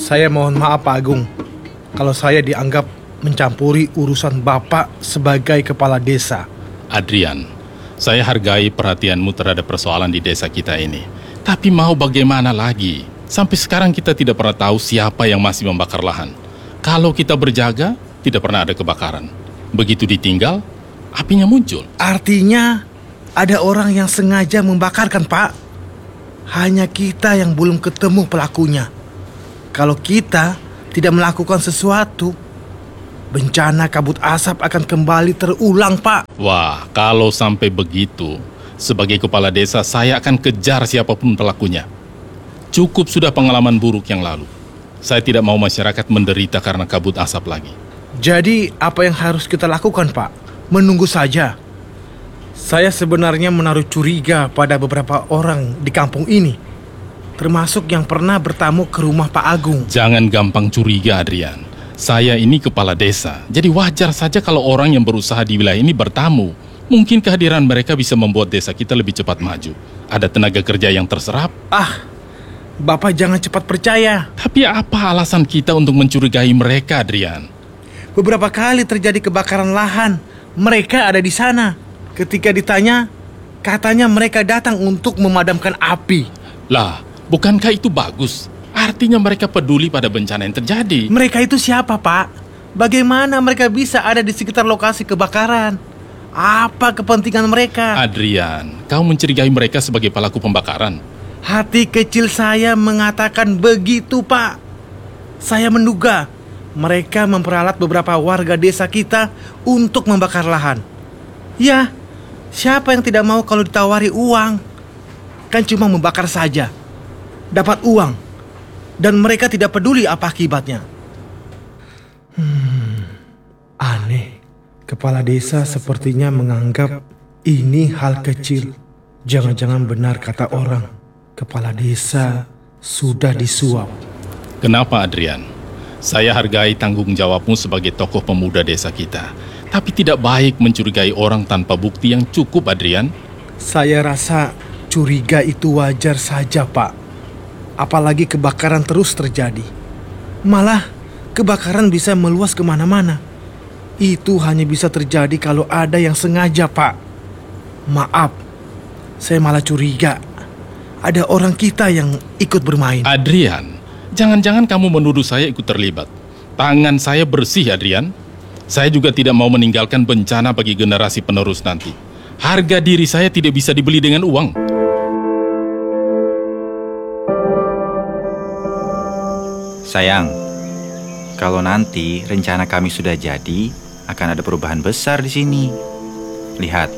Saya mohon maaf Pak Agung kalau saya dianggap mencampuri urusan Bapak sebagai kepala desa. Adrian, saya hargai perhatianmu terhadap persoalan di desa kita ini. Tapi mau bagaimana lagi? Sampai sekarang kita tidak pernah tahu siapa yang masih membakar lahan. Kalau kita berjaga, tidak pernah ada kebakaran. Begitu ditinggal, apinya muncul. Artinya ada orang yang sengaja membakarkan, Pak. Hanya kita yang belum ketemu pelakunya. Kalau kita tidak melakukan sesuatu, bencana kabut asap akan kembali terulang, Pak. Wah, kalau sampai begitu, sebagai kepala desa saya akan kejar siapapun pelakunya. Cukup sudah pengalaman buruk yang lalu. Saya tidak mau masyarakat menderita karena kabut asap lagi. Jadi apa yang harus kita lakukan, Pak? Menunggu saja. Saya sebenarnya menaruh curiga pada beberapa orang di kampung ini, termasuk yang pernah bertamu ke rumah Pak Agung. Jangan gampang curiga, Adrian. Saya ini kepala desa, jadi wajar saja kalau orang yang berusaha di wilayah ini bertamu. Mungkin kehadiran mereka bisa membuat desa kita lebih cepat maju. Ada tenaga kerja yang terserap. Bapak jangan cepat percaya. Tapi apa alasan kita untuk mencurigai mereka, Adrian? Beberapa kali terjadi kebakaran lahan. Mereka ada di sana. Ketika ditanya, katanya mereka datang untuk memadamkan api. Lah, bukankah itu bagus? Artinya mereka peduli pada bencana yang terjadi. Mereka itu siapa, Pak? Bagaimana mereka bisa ada di sekitar lokasi kebakaran? Apa kepentingan mereka? Adrian, kau mencurigai mereka sebagai pelaku pembakaran? Hati kecil saya mengatakan begitu, Pak. Saya menduga mereka memperalat beberapa warga desa kita untuk membakar lahan. Ya, siapa yang tidak mau kalau ditawari uang? Kan cuma membakar saja, dapat uang, dan mereka tidak peduli apa akibatnya. Aneh, kepala desa sepertinya menganggap ini hal kecil. Jangan-jangan benar kata orang, kepala desa sudah disuap. Kenapa, Adrian? Saya hargai tanggung jawabmu sebagai tokoh pemuda desa kita. Tapi tidak baik mencurigai orang tanpa bukti yang cukup, Adrian. Saya rasa curiga itu wajar saja, Pak. Apalagi kebakaran terus terjadi. Malah kebakaran bisa meluas kemana-mana. Itu hanya bisa terjadi kalau ada yang sengaja, Pak. Maaf, saya malah curiga ada orang kita yang ikut bermain. Adrian, jangan-jangan kamu menuduh saya ikut terlibat. Tangan saya bersih, Adrian. Saya juga tidak mau meninggalkan bencana bagi generasi penerus nanti. Harga diri saya tidak bisa dibeli dengan uang. Sayang, kalau nanti rencana kami sudah jadi, akan ada perubahan besar di sini. Lihat,